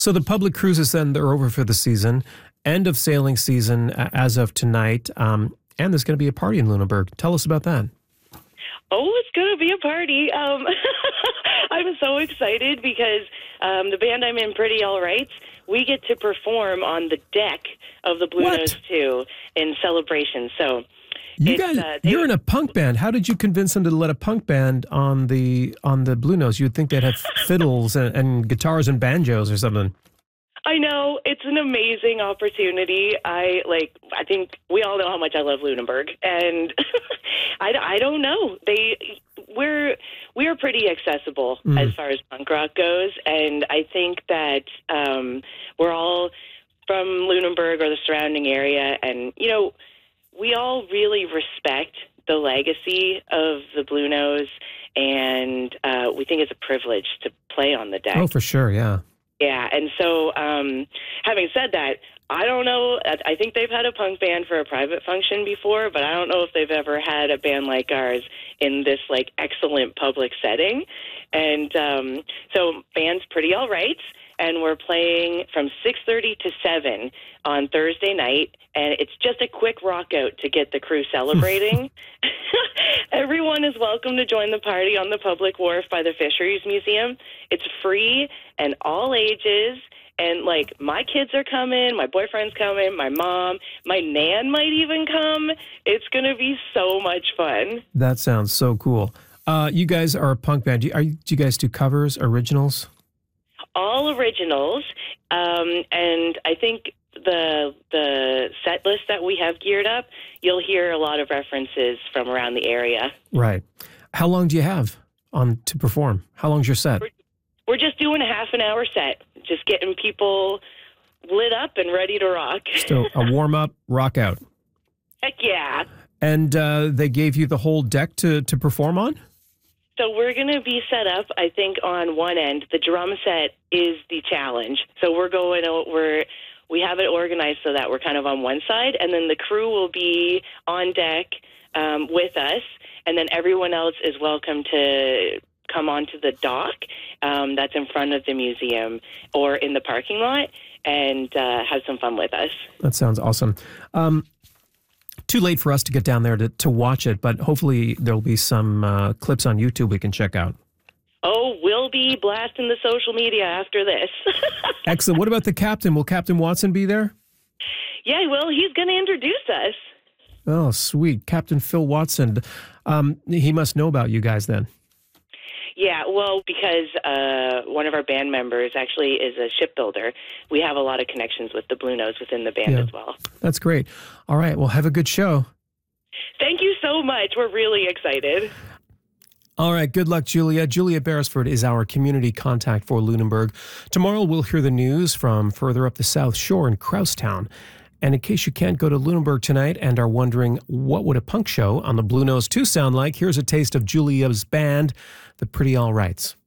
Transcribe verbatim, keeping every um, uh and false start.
So the public cruises then they're over for the season, end of sailing season uh, as of tonight, um, and there's going to be a party in Lunenburg. Tell us about that. Oh, it's going to be a party. Um, I'm so excited because um, the band I'm in, Pretty All Rights, we get to perform on the deck of the Blue What? Nose two in celebration. So You it's, guys, uh, they- you're in a punk band. How did you convince them to let a punk band on the on the Blue Nose? You'd think they'd have fiddles and, and guitars and banjos or something. I know it's an amazing opportunity. I like. I think we all know how much I love Lunenburg, and I, I don't know. They we're we are pretty accessible Mm. as far as punk rock goes, and I think that um, we're all from Lunenburg or the surrounding area, and you know we all really respect the legacy of the Blue Nose, and uh, we think it's a privilege to play on the deck. Oh, for sure, yeah. Yeah, and so um, having said that, I don't know. I I think they've had a punk band for a private function before, but I don't know if they've ever had a band like ours in this like excellent public setting. And um, so band's Pretty All Right, and we're playing from six thirty to seven on Thursday night, and it's just a quick rock out to get the crew celebrating. Everyone is welcome to join the party on the public wharf by the Fisheries Museum. It's free and all ages. And, like, my kids are coming, my boyfriend's coming, my mom, my nan might even come. It's going to be so much fun. That sounds so cool. Uh, you guys are a punk band. Do you, are you, do you guys do covers, originals? All originals. Um, and I think the the set list that we have geared up, you'll hear a lot of references from around the area. Right. How long do you have on to perform? How long's your set? We're, we're just doing a half an hour set, just getting people lit up and ready to rock. So a warm-up, rock out. Heck yeah. And uh, they gave you the whole deck to, to perform on? So we're going to be set up, I think, on one end. The drum set is the challenge. So we're going, we're, we have it organized so that we're kind of on one side, and then the crew will be on deck um, with us, and then everyone else is welcome to come onto the dock um, that's in front of the museum or in the parking lot and uh, have some fun with us. That sounds awesome. Um, too late for us to get down there to, to watch it, but hopefully there'll be some uh, clips on YouTube we can check out. Oh, we'll be blasting the social media after this. Excellent. What about the captain? Will Captain Watson be there? Yeah, well, he's going to introduce us. Oh, sweet. Captain Phil Watson. Um, he must know about you guys then. Yeah, well, because uh, one of our band members actually is a shipbuilder, we have a lot of connections with the Blue Nose within the band Yeah. as well. That's great. All right. Well, have a good show. Thank you so much. We're really excited. All right. Good luck, Julia. Julia Beresford is our community contact for Lunenburg. Tomorrow, we'll hear the news from further up the South Shore in Kraustown. And in case you can't go to Lunenburg tonight and are wondering what would a punk show on the Blue Nose two sound like, here's a taste of Julia's band, the Pretty All Rights.